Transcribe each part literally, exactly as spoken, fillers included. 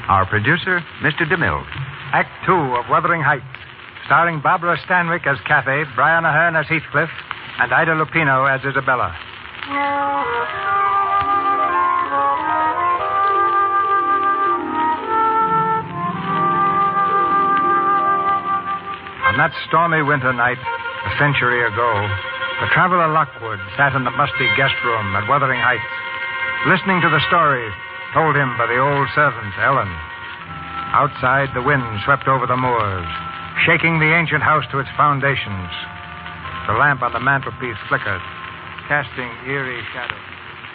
Our producer, Mister DeMille. Act two of Wuthering Heights, starring Barbara Stanwyck as Kathy, Brian Ahern as Heathcliff, and Ida Lupino as Isabella. On that stormy winter night, a century ago, the traveler Lockwood sat in the musty guest room at Wuthering Heights, listening to the story told him by the old servant, Ellen. Outside, the wind swept over the moors, shaking the ancient house to its foundations. The lamp on the mantelpiece flickered, casting eerie shadows.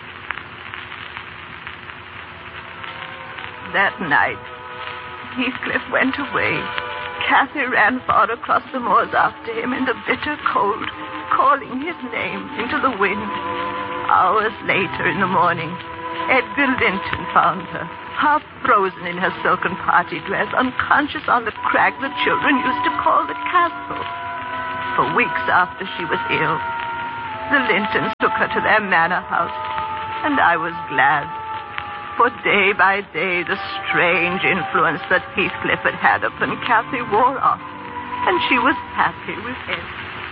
That night, Heathcliff went away. Kathy ran far across the moors after him in the bitter cold, calling his name into the wind. Hours later in the morning, Edgar Linton found her, half frozen in her silken party dress, unconscious on the crag the children used to call the castle. For weeks after she was ill, the Lintons took her to their manor house, and I was glad. For day by day, the strange influence that Heathcliff had had upon Kathy wore off, and she was happy with Ed.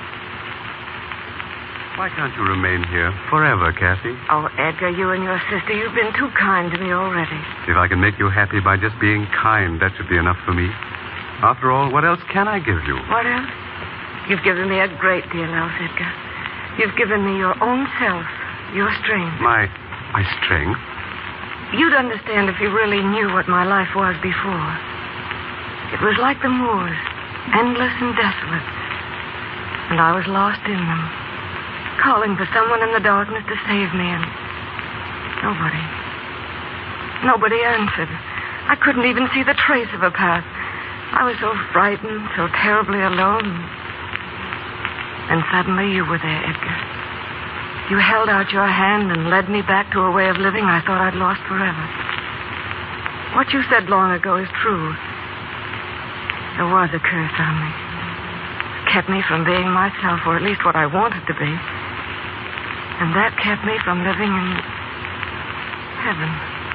Why can't you remain here forever, Kathy? Oh, Edgar, you and your sister, you've been too kind to me already. If I can make you happy by just being kind, that should be enough for me. After all, what else can I give you? What else? You've given me a great deal else, Edgar. You've given me your own self, your strength. My... my strength? You'd understand if you really knew what my life was before. It was like the moors, endless and desolate. And I was lost in them, calling for someone in the darkness to save me, and nobody. Nobody answered. I couldn't even see the trace of a path. I was so frightened, so terribly alone. And suddenly you were there, Edgar. You held out your hand and led me back to a way of living I thought I'd lost forever. What you said long ago is true. There was a curse on me. It kept me from being myself, or at least what I wanted to be. And that kept me from living in heaven.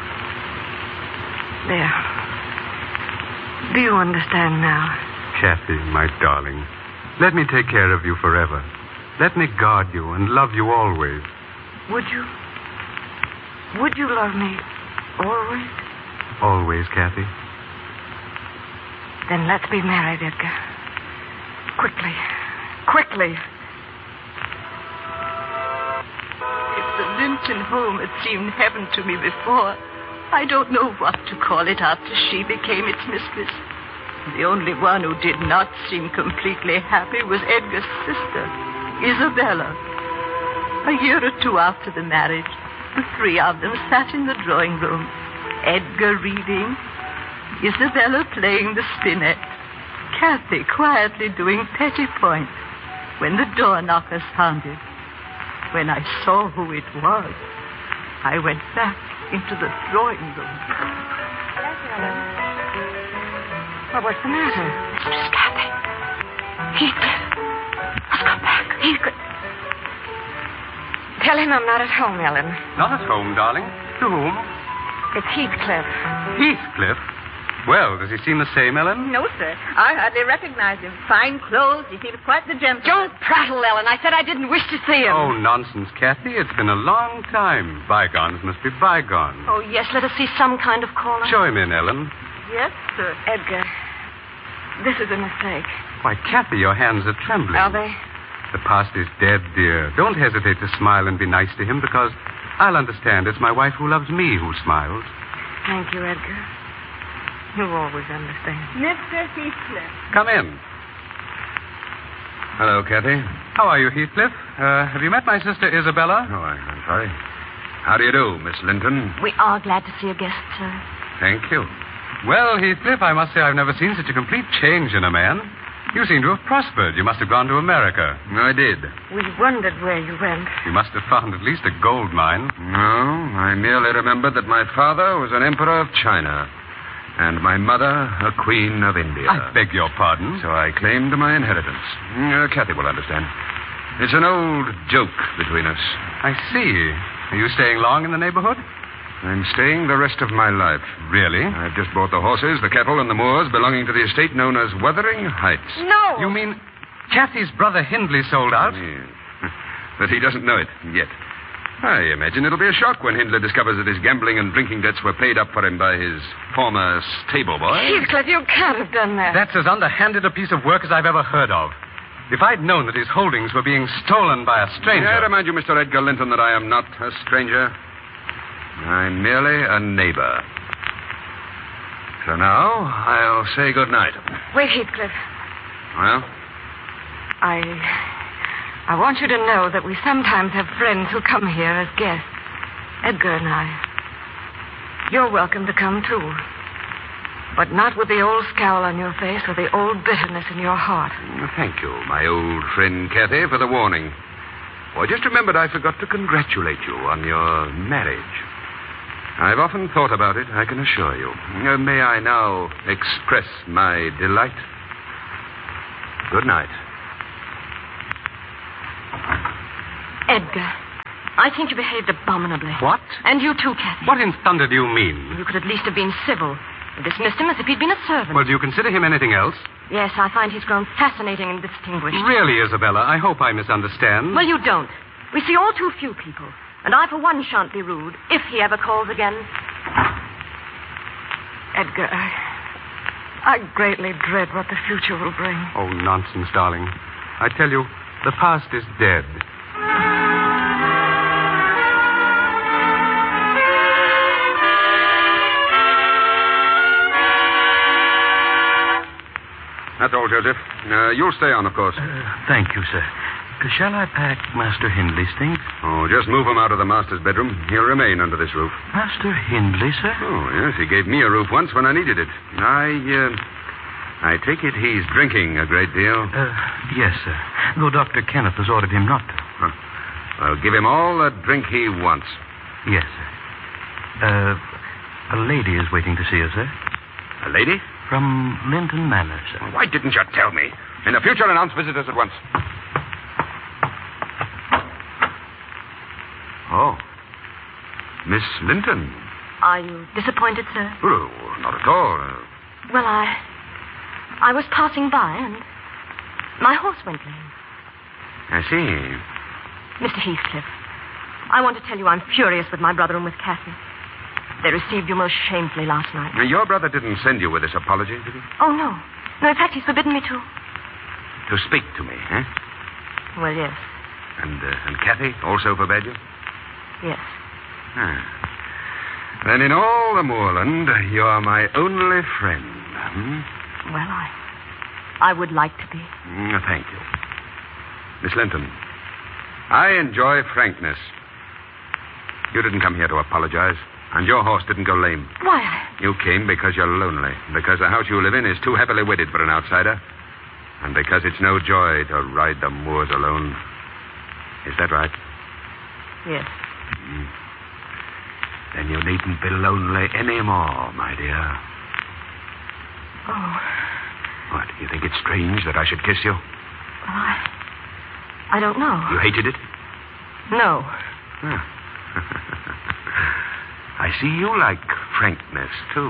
There. Do you understand now? Kathy, my darling, let me take care of you forever. Let me guard you and love you always. Would you? Would you love me always? Always, Kathy. Then let's be married, Edgar. Quickly. Quickly. If the Linton home had seemed heaven to me before, I don't know what to call it after she became its mistress. The only one who did not seem completely happy was Edgar's sister, Isabella. A year or two after the marriage, the three of them sat in the drawing room. Edgar reading, Isabella playing the spinet, Kathy quietly doing petty points, when the door knocker sounded. When I saw who it was, I went back into the drawing room. Well, what's the matter? It's just Kathy. Heathcliff. I've come back. Heathcliff. Tell him I'm not at home, Ellen. Not at home, darling. To whom? It's Heathcliff. Heathcliff? Well, does he seem the same, Ellen? No, sir. I hardly recognize him. Fine clothes. He seems quite the gentleman. Don't prattle, Ellen. I said I didn't wish to see him. Oh, nonsense, Kathy. It's been a long time. Bygones must be bygones. Oh, yes. Let us see some kind of caller. Show him in, Ellen. Yes, sir. Edgar, this is a mistake. Why, Kathy, your hands are trembling. Are they? The past is dead, dear. Don't hesitate to smile and be nice to him, because I'll understand it's my wife who loves me who smiles. Thank you, Edgar. You always understand. Mister Heathcliff. Come in. Hello, Kathy. How are you, Heathcliff? Uh, have you met my sister, Isabella? Oh, I- I'm sorry. How do you do, Miss Linton? We are glad to see a guest, sir. Thank you. Well, Heathcliff, I must say I've never seen such a complete change in a man. You seem to have prospered. You must have gone to America. I did. We wondered where you went. You must have found at least a gold mine. No, I merely remembered that my father was an emperor of China, and my mother a queen of India. I beg your pardon. So I claimed my inheritance. Uh, Kathy will understand. It's an old joke between us. I see. Are you staying long in the neighborhood? I'm staying the rest of my life. Really? I've just bought the horses, the cattle, and the moors belonging to the estate known as Wuthering Heights. No! You mean Kathy's brother Hindley sold out? Yes. But he doesn't know it yet. I imagine it'll be a shock when Hindley discovers that his gambling and drinking debts were paid up for him by his former stable boy. Heathcliff, you can't have done that. That's as underhanded a piece of work as I've ever heard of. If I'd known that his holdings were being stolen by a stranger... I remind you, Mister Edgar Linton, that I am not a stranger. I'm merely a neighbor. So now, I'll say good night. Wait, Heathcliff. Well? I... I want you to know that we sometimes have friends who come here as guests. Edgar and I. You're welcome to come, too. But not with the old scowl on your face or the old bitterness in your heart. Thank you, my old friend Kathy, for the warning. Oh, I just remembered I forgot to congratulate you on your marriage. I've often thought about it, I can assure you. Uh, may I now express my delight? Good night. Edgar, I think you behaved abominably. What? And you too, Kathy. What in thunder do you mean? You could at least have been civil. You dismissed him as if he'd been a servant. Well, do you consider him anything else? Yes, I find he's grown fascinating and distinguished. Really, Isabella, I hope I misunderstand. Well, you don't. We see all too few people. And I, for one, shan't be rude, if he ever calls again. Edgar, I, I greatly dread what the future will bring. Oh, nonsense, darling. I tell you, the past is dead. That's all, Joseph. Uh, you'll stay on, of course. Uh, thank you, sir. Uh, shall I pack Master Hindley's things? Oh, just move him out of the master's bedroom. He'll remain under this roof. Master Hindley, sir? Oh, yes. He gave me a roof once when I needed it. I, uh, I take it he's drinking a great deal. Uh, yes, sir. Though Doctor Kenneth has ordered him not to. Huh. Well, give him all the drink he wants. Yes, sir. Uh, a lady is waiting to see us, sir. A lady? From Linton Manor, sir. Well, why didn't you tell me? In the future, announce visitors at once. Oh. Miss Linton. Are you disappointed, sir? Oh, not at all. Uh, Well, I... I was passing by and my horse went lame. I see. Mister Heathcliff, I want to tell you I'm furious with my brother and with Kathy. They received you most shamefully last night. Now, your brother didn't send you with this apology, did he? Oh, no. No, in fact, he's forbidden me to. To speak to me, eh? Well, yes. And, uh, and Kathy also forbade you? Yes. Ah. Then in all the moorland, you're my only friend. Hmm? Well, I... I would like to be. Mm, thank you. Miss Linton, I enjoy frankness. You didn't come here to apologize, and your horse didn't go lame. Why, I... You came because you're lonely, because the house you live in is too heavily wedded for an outsider, and because it's no joy to ride the moors alone. Is that right? Yes. Mm. Then you needn't be lonely anymore, my dear. Oh. What, you think it's strange that I should kiss you? Well, I... I don't know. You hated it? No. Ah. I see you like frankness, too.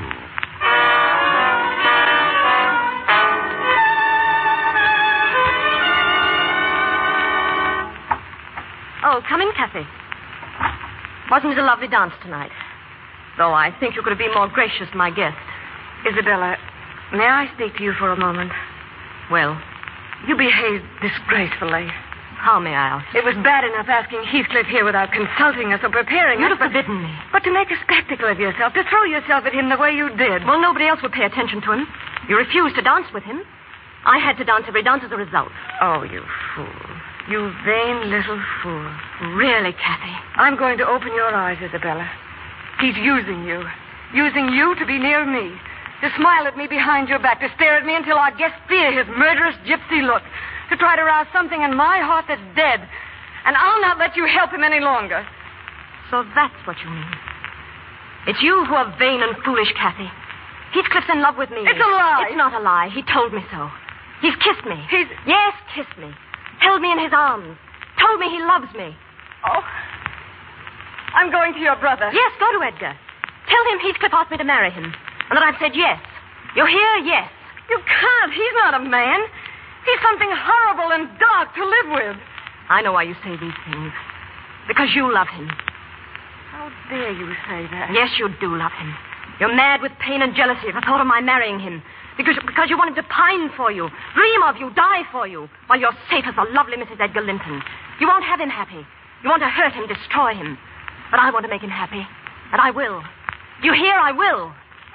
Oh, come in, Kathy. Wasn't it a lovely dance tonight? Though I think you could have been more gracious to my guest. Isabella, may I speak to you for a moment? Well, You behaved disgracefully. how may I ask? It was bad enough asking Heathcliff here without consulting us or preparing You'd us. have But, forbidden me. but to make a spectacle of yourself, to throw yourself at him the way you did. Well, nobody else would pay attention to him. You refused to dance with him. I had to dance every dance as a result. Oh, you fool. You vain little fool. Really, Kathy. I'm going to open your eyes, Isabella. He's using you. Using you to be near me. To smile at me behind your back. To stare at me until our guests fear his murderous gypsy look. To try to rouse something in my heart that's dead. And I'll not let you help him any longer. So that's what you mean. It's you who are vain and foolish, Kathy. Heathcliff's in love with me. It's a lie. It's not a lie. He told me so. He's kissed me. He's... Yes, kissed me. Held me in his arms. Told me he loves me. Oh. I'm going to your brother. Yes, go to Edgar. Tell him Heathcliff asked me to marry him, and that I've said yes. You hear? Yes. You can't. He's not a man. He's something horrible and dark to live with. I know why you say these things. Because you love him. How dare you say that? Yes, you do love him. You're mad with pain and jealousy at the thought of my marrying him. Because, because you want him to pine for you, dream of you, die for you, while you're safe as the lovely Missus Edgar Linton. You won't have him happy. You want to hurt him, destroy him. But I want to make him happy. And I will. You hear? I will.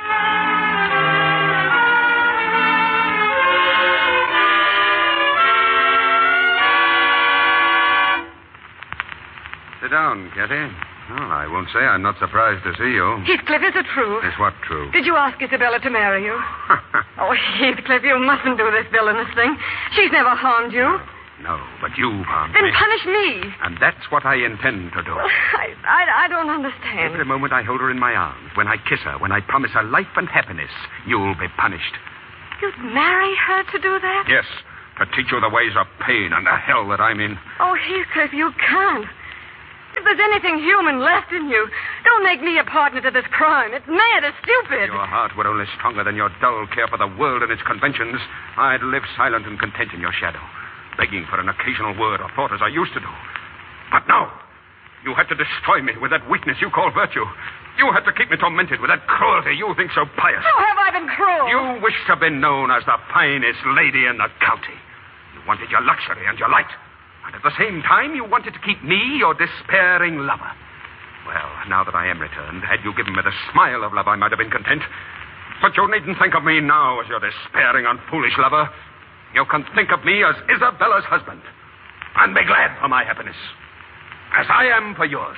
Sit down, Kathy. Well, I won't say I'm not surprised to see you. Heathcliff, is it true? Is what true? Did you ask Isabella to marry you? Oh, Heathcliff, you mustn't do this villainous thing. She's never harmed you. No, but you've harmed Then me. punish me. And that's what I intend to do. I, I, I don't understand. Every moment I hold her in my arms, when I kiss her, when I promise her life and happiness, you'll be punished. You'd marry her to do that? Yes, to teach you the ways of pain and the hell that I'm in. Oh, Heathcliff, you can't. If there's anything human left in you, don't make me a partner to this crime. It's mad, it's stupid. If your heart were only stronger than your dull care for the world and its conventions, I'd live silent and content in your shadow, begging for an occasional word or thought as I used to do. But no, you had to destroy me with that weakness you call virtue. You had to keep me tormented with that cruelty you think so pious. How have I been cruel? You wished to be known as the finest lady in the county. You wanted your luxury and your light. And at the same time, you wanted to keep me your despairing lover. Well, now that I am returned, had you given me the smile of love, I might have been content. But you needn't think of me now as your despairing and foolish lover. You can think of me as Isabella's husband. And be glad for my happiness. As I am for yours.